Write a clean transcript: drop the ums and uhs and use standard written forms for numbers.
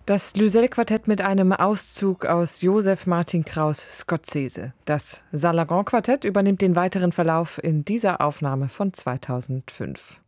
Das Lysel-Quartett mit einem Auszug aus Joseph Martin Kraus' Scozzese. Das Salagon-Quartett übernimmt den weiteren Verlauf in dieser Aufnahme von 2005.